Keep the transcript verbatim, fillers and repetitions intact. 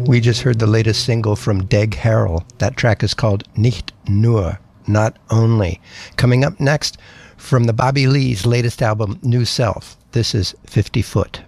We just heard the latest single from Deg Harrell. That track is called Nicht Nur, Not Only. Coming up next, from the Bobby Lee's latest album, New Self, this is fifty foot.